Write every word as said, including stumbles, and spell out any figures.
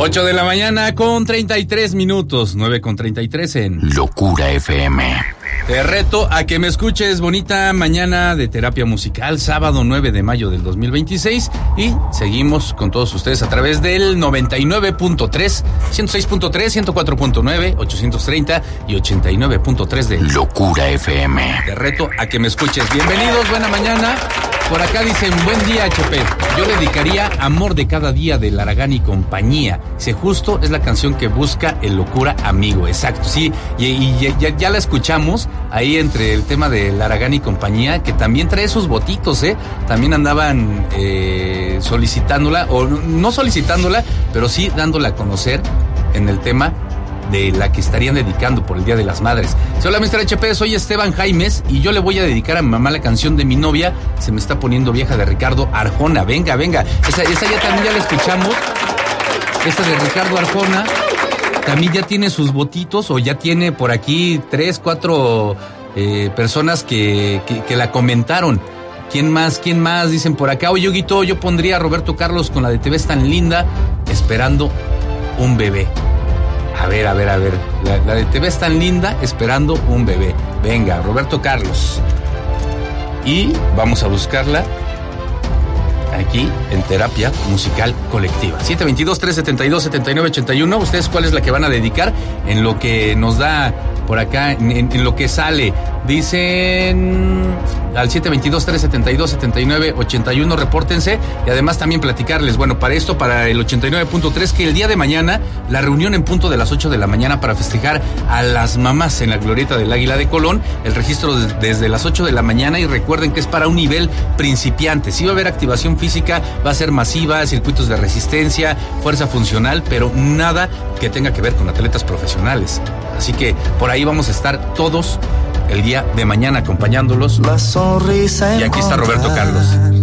ocho de la mañana con treinta y tres minutos, nueve con treinta y tres en Locura F M. Te reto a que me escuches. Bonita mañana de terapia musical, sábado nueve de mayo del dos mil veintiséis, y seguimos con todos ustedes a través del noventa y nueve punto tres, ciento seis punto tres, ciento cuatro punto nueve, ochocientos treinta y ochenta y nueve punto tres de Locura F M. Te reto a que me escuches. Bienvenidos, buena mañana. Por acá dicen, buen día, H P. Yo dedicaría Amor de cada día de Aragán y compañía. Dice, justo es la canción que busca el Locura amigo. Exacto, sí. Y, y ya, ya la escuchamos ahí entre el tema de Aragán y compañía, que también trae sus votitos, ¿eh? También andaban eh, solicitándola, o no solicitándola, pero sí dándola a conocer en el tema de la que estarían dedicando por el Día de las Madres. Hola, mister H P, soy Esteban Jaimes y yo le voy a dedicar a mi mamá la canción de mi novia, Se me está poniendo vieja, de Ricardo Arjona. Venga, venga, esa, esa ya también ya la escuchamos. Esta de Ricardo Arjona también ya tiene sus votitos, o ya tiene por aquí tres, cuatro eh, personas que, que, que la comentaron. ¿Quién más? ¿Quién más? Dicen por acá, oye, Huguito, yo pondría a Roberto Carlos con la de Te ves tan linda, esperando un bebé. A ver, a ver, a ver, la, la de Te ves tan linda, esperando un bebé. Venga, Roberto Carlos. Y vamos a buscarla aquí en Terapia Musical Colectiva. siete veintidós, trescientos setenta y dos, setenta y nueve ochenta y uno. ¿Ustedes cuál es la que van a dedicar? En lo que nos da por acá, en, en lo que sale. Dicen al siete veintidós, trescientos setenta y dos, setenta y nueve ochenta y uno, repórtense. Y además también platicarles, bueno, para esto, para el ochenta y nueve punto tres, que el día de mañana, la reunión en punto de las ocho de la mañana para festejar a las mamás en la glorieta del Águila de Colón. El registro de, desde las ocho de la mañana, y recuerden que es para un nivel principiante. Sí va a haber activación física, va a ser masiva, circuitos de resistencia, fuerza funcional, pero nada que tenga que ver con atletas profesionales. Así que por ahí vamos a estar todos el día de mañana acompañándolos. La sonrisa. Y aquí está Roberto Carlos.